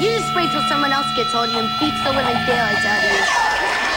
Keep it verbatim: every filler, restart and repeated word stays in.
You just wait till someone else gets on you and beats the living daylights out of you.